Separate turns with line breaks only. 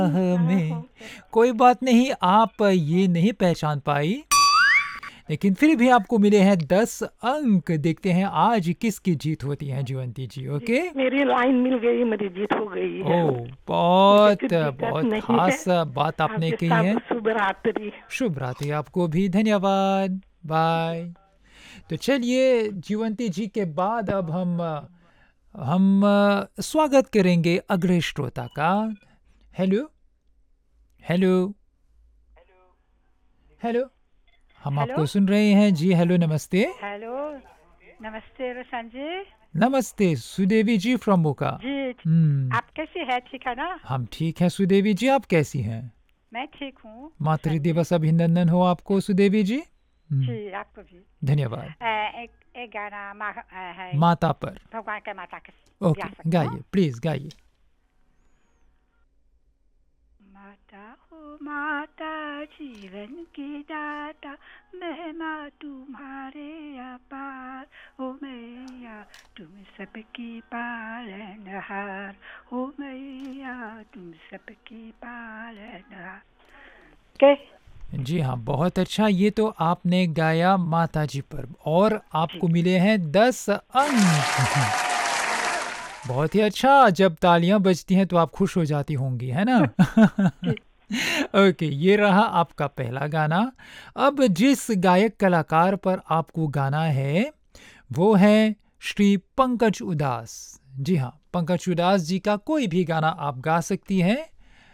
में। कोई बात नहीं, आप ये नहीं पहचान पाई, लेकिन फिर भी आपको मिले हैं 10 अंक। देखते हैं आज किसकी जीत होती है जीवंती जी। ओके,
मेरी लाइन मिल गई, मेरी जीत हो गई है।
ओ
मुझे
बहुत
कुछ दिक्कत
बहुत
नहीं है।
खास बात आपने
आपके
कही
सब
है।
शुभ रात्रि।
शुभ रात्रि आपको भी, धन्यवाद, बाय। तो चलिए जीवंती जी के बाद अब हम स्वागत करेंगे अगले श्रोता का। हेलो हेलो हेलो, हम
हेलो
आपको सुन रहे हैं जी। हेलो, नमस्ते।
हेलो नमस्ते रोशन जी।
नमस्ते सुदेवी जी फ्रॉम मोका।
जी
हम्म,
आप कैसी है? ठीक है ना?
हम ठीक हैं सुदेवी जी, आप कैसी हैं?
मैं ठीक हूँ
मातृ
रोशन जी।
दिवस अभिनंदन हो आपको सुदेवी जी।
जी आपको भी।
धन्यवाद।
एक एक गाना है
माता पर।
भगवान का माता का गा
ओके,
सकते हो?
गाइए प्लीज गाइए।
माता हो माता जीवन की दाता, महिमा तुम्हारे अपार। हो मैया तुम सबकी पालनहार, हो मैया तुम सबकी पालनहार। के
जी हाँ, बहुत अच्छा। ये तो आपने गाया माता जी पर, और
जी
आपको मिले हैं 10 अंक। बहुत ही अच्छा। जब तालियां बजती हैं तो आप खुश हो जाती होंगी, है ना?
जी
ओके, ये रहा आपका पहला गाना। अब जिस गायक कलाकार पर आपको गाना है वो है श्री पंकज उदास। जी हाँ, पंकज उदास जी का कोई भी गाना आप गा सकती हैं।